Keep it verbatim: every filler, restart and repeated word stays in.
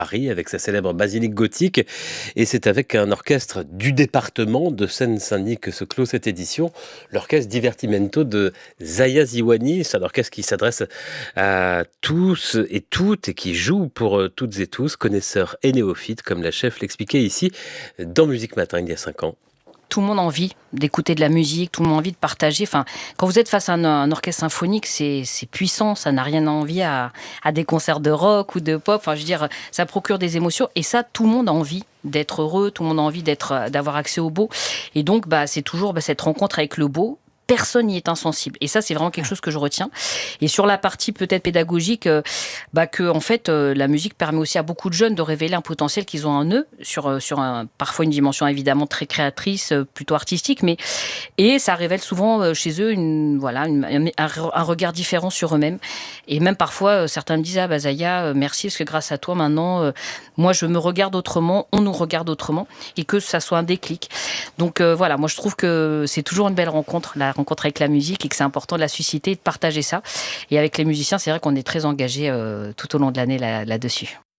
Paris avec sa célèbre basilique gothique et c'est avec un orchestre du département de Seine-Saint-Denis que se clôt cette édition, l'orchestre Divertimento de Zaya Ziwani. C'est un orchestre qui s'adresse à tous et toutes et qui joue pour euh, toutes et tous, connaisseurs et néophytes, comme la chef l'expliquait ici dans Musique Matin il y a cinq ans. Tout le monde a envie d'écouter de la musique, tout le monde a envie de partager. Enfin, quand vous êtes face à un, un orchestre symphonique, c'est, c'est puissant, ça n'a rien à envier à, à des concerts de rock ou de pop. Enfin, je veux dire, ça procure des émotions et ça, tout le monde a envie d'être heureux, tout le monde a envie d'être, d'avoir accès au beau. Et donc, bah, c'est toujours bah, cette rencontre avec le beau. Personne n'y est insensible. Et ça, c'est vraiment quelque chose que je retiens. Et sur la partie peut-être pédagogique, euh, bah que en fait, euh, la musique permet aussi à beaucoup de jeunes de révéler un potentiel qu'ils ont en eux, sur, euh, sur un, parfois une dimension évidemment très créatrice, euh, plutôt artistique, mais et ça révèle souvent euh, chez eux une, voilà, une, un, un regard différent sur eux-mêmes. Et même parfois, euh, certains me disent, ah bah Zaya, euh, merci, parce que grâce à toi, maintenant, euh, moi, je me regarde autrement, on nous regarde autrement, et que ça soit un déclic. Donc euh, voilà, moi, je trouve que c'est toujours une belle rencontre, la rencontre avec la musique, et que c'est important de la susciter et de partager ça. Et avec les musiciens, c'est vrai qu'on est très engagés euh, tout au long de l'année là, là-dessus.